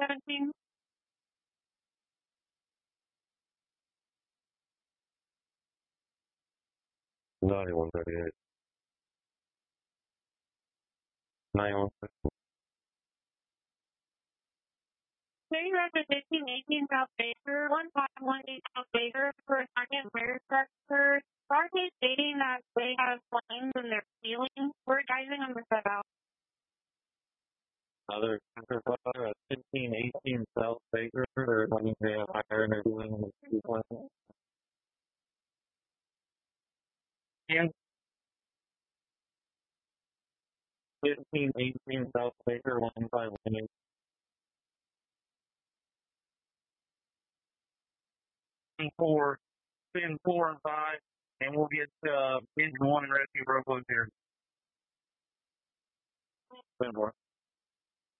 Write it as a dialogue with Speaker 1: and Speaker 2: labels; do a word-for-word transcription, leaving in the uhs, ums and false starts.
Speaker 1: seventeen.
Speaker 2: ninety-one thirty-eight. ninety-one fifty.
Speaker 1: City Roger fifteen eighteen South Baker, one five one eight South Baker for a second fire structure. Stargate stating that they have flames in their ceiling. We're advising them to set out.
Speaker 2: Other fire at fifteen eighteen South Baker, they're claiming they have fire in their ceiling with two flames. Yeah. fifteen eighteen South Baker, one five one eight. Four, spin four and five, and we'll get uh, engine one and rescue real close here. Spin four.